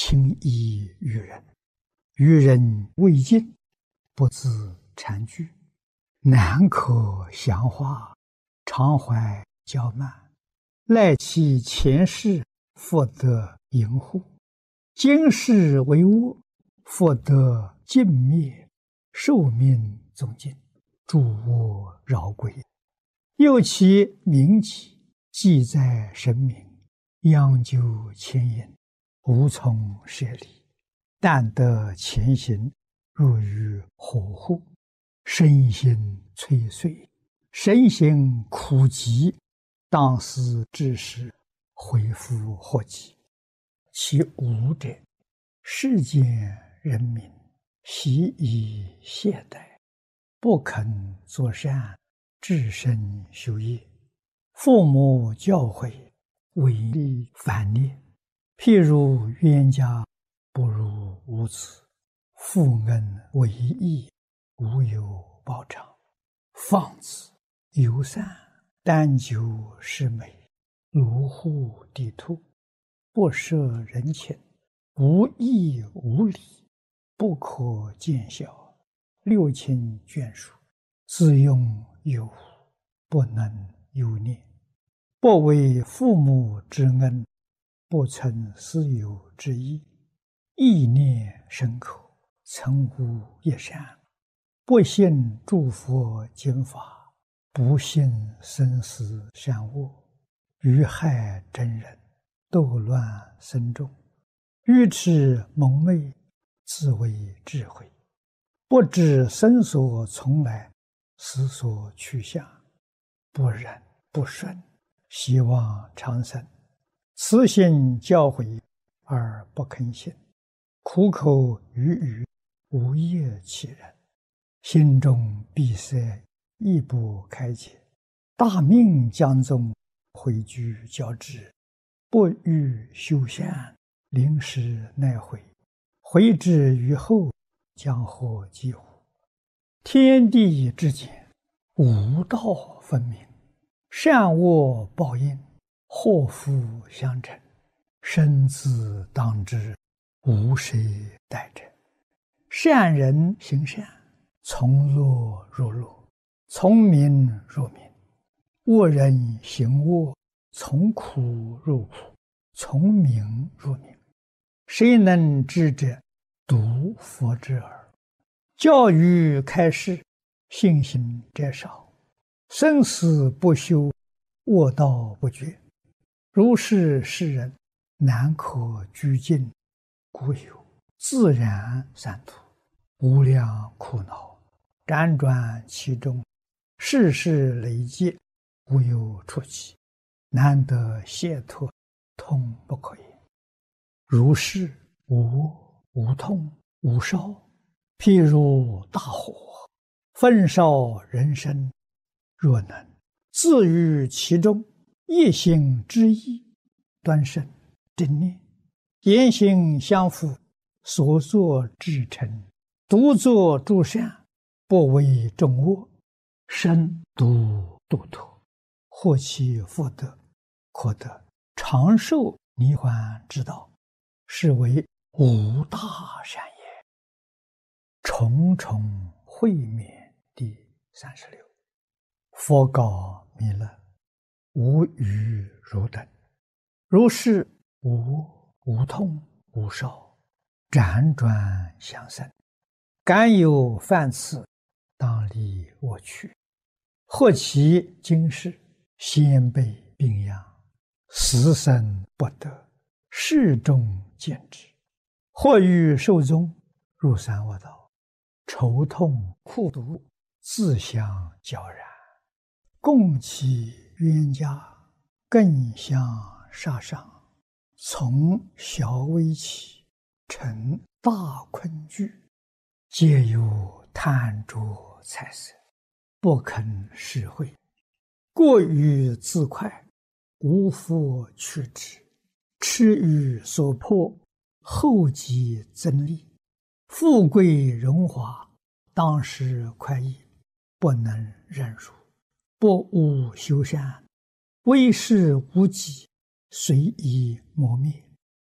轻易于人，于人未尽，不自谄居，难可详化，常怀骄慢，赖其前世，复得盈护；今世为恶，复得尽灭，寿命终尽，诸恶饶归。又其名己，记在神明，央究牵引，无从舍离，但得前行，入于火户，身心摧碎，身心苦极，当思之时，恢复祸及。其无者，世间人民习以懈怠，不肯作善，至身修业。父母教诲，违逆反逆，譬如冤家不如无子，父恩为义，无有报偿。放子游散，但求是美，如护地兔，不摄人情，无义无礼，不可见效，六亲眷属，自用有无，不能忧念。不为父母之恩，不存私有之意，意念深刻，曾无一善。不信诸佛经法，不信生死善恶，愚害真人，斗乱僧众，愚痴蒙昧，自为智慧，不知生所从来，死所去向，不忍不顺，希望长生。慈心教诲而不肯信，苦口语语，无业其人，心中闭塞，亦不开解。大命将终，回居交织，不欲修善，临时奈悔，悔之于后，将获几乎？天地之间，无道分明，善恶报应，祸福相承，生自当之，无谁代者。善人行善，从乐入乐，从名入名；恶人行恶，从苦入苦，从名入名。谁能知者？独佛之耳。教育开示，信行者少，生死不休，恶道不绝。如是世人，难可居尽，故有自然三途，无量苦恼，辗转其中，世事累积，无有出期，难得解脱，痛不可言。如是无恶无痛无烧，譬如大火，焚烧人生。若能自于其中，一心之意，端慎正念，言行相符，所作至诚，独作诸善，不为众恶，身独度脱，获其福德，可得长寿涅槃之道，是为无大善也。重重会面第36。佛告弥勒：无余汝等，如是无恶无痛无烧，辗转相生，敢有犯次，当离我去。或其今世，先辈病殃，死生不得，世众见之；或欲寿终，入三恶道，愁痛苦毒，自相交然。共其冤家，更相杀伤，从小危起，成大困惧，皆有贪着财色，不肯实惠，过于自快，无复去之，痴于所迫，后极增利，富贵荣华，当时快意，不能忍辱，不务修善，为世无己，随意磨灭，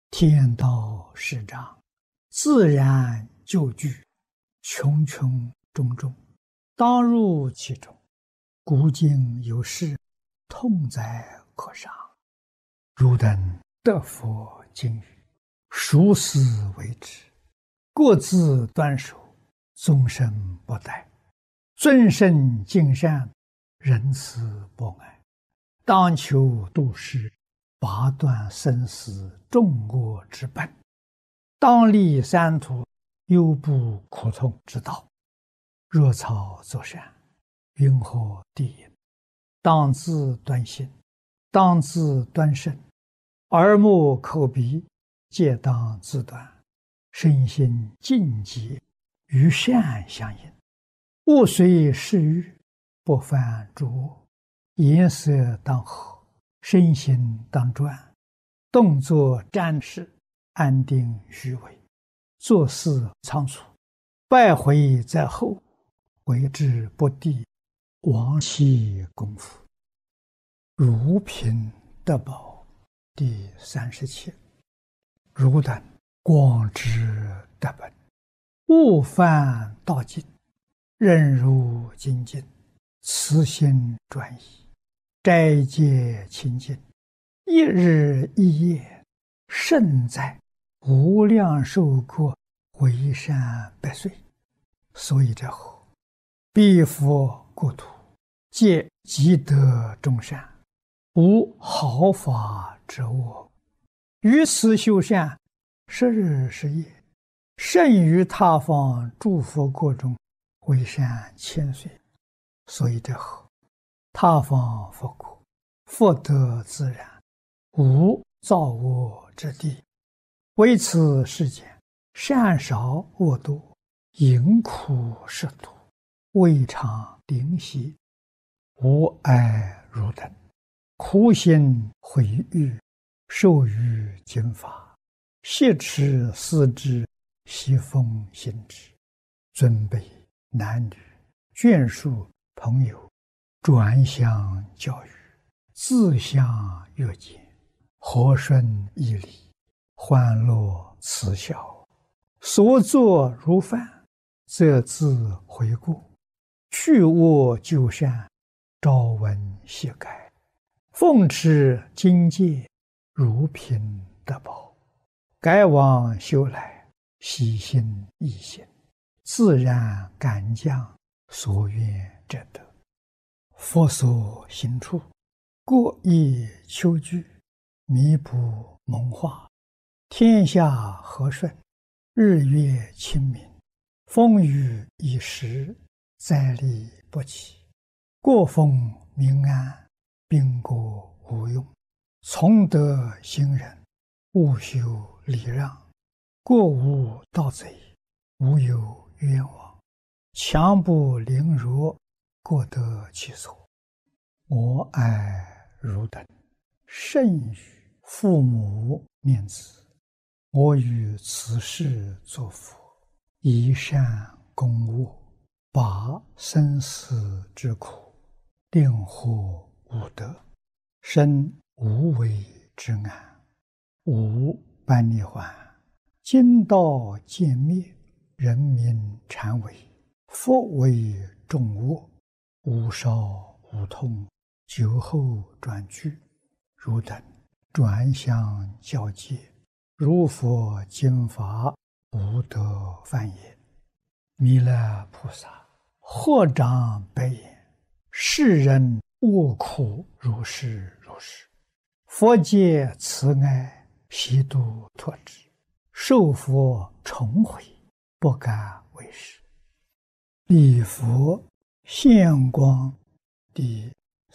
天道始长，自然就具，穷穷种种，当入其中。古今有事，痛哉可伤。汝等得佛经语，熟思为之，各自端守，终身不殆。尊圣敬善，仁慈博爱，当求度世，拔断生死众恶之本，当立三途，忧怖苦痛之道。若草作善，云何地也？当自端心，当自端身，耳目口鼻皆当自端，身心净洁，与善相应。物随事欲，不犯诸恶。颜色当和，身心当专，动作瞻视，安定虚伪，做事仓促，败毁在后，为之不第，亡其功夫。如贫得宝第37。汝等广知得本，勿犯道尽，任如精进，慈心专一，斋戒清净，一日一夜，胜在无量寿国，为善百岁。所以者何？彼佛国土，皆积德众善，无毫发之恶。于此修善，10日10夜，胜于他方诸佛国中，为善千岁。所以者何？他方佛国，福德自然，无造恶之地。为此世间，善少恶多，淫苦食毒，未尝灵犀。吾爱汝等，苦心毁誉，受于经法，挟持思之，习奉行之。尊卑男女，眷属朋友，转相教育，自相约见，和顺义理，欢乐慈孝，所作如饭，则自回顾，去恶就善，朝闻夕改，奉持经戒，如贫得宝。改往修来，喜心易行，自然感将，所愿者得。佛所行处，过意求具，弥补蒙化，天下和顺，日月清明，风雨已时，灾利不起，国风民安，兵国无用。从德行仁，勿修礼让，国无盗贼，无有冤枉，强不凌弱，各得其所。我爱汝等，甚于父母念子。我于此世作佛，以善攻恶，拔生死之苦，令获无得，生无为之安，无般涅槃。今道渐灭，人民禅为，佛为众恶，无少无痛，久后转去。汝等转相教戒，如佛经法，不得犯也。弥勒菩萨合掌白言：世人恶苦如是如是，佛界慈爱，悉度脱之，受佛重回，不敢为是。礼佛现光第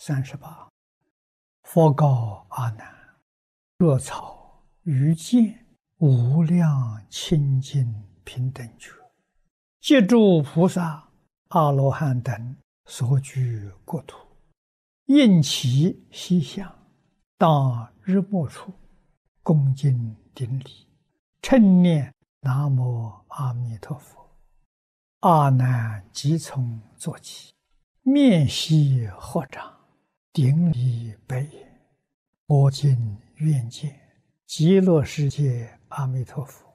38。佛告阿难：若草于见无量清净平等觉，借诸菩萨阿罗汉等所居国土，应其西向，当日没处，恭敬顶礼，称念南无阿弥陀佛。阿难即从坐起，面悉合掌，顶礼白言：我今愿见极乐世界阿弥陀佛。